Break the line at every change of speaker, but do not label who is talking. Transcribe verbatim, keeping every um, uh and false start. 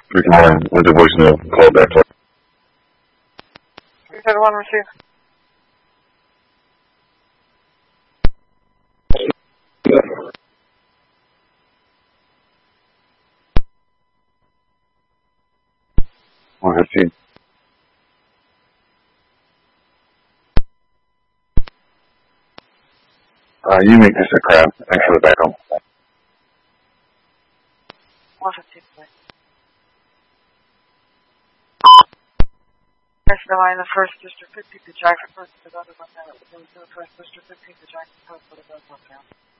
three two one, what's the voicemail? Call back.
three seven one, receive.
one fifteen. Uh, you make this a crap. Thanks for the backup.
one fifteen, please. Next in line, the first district, fifteen to Jackson, first to the other one, now, the first district, fifteen to Jackson, first to the other one, now.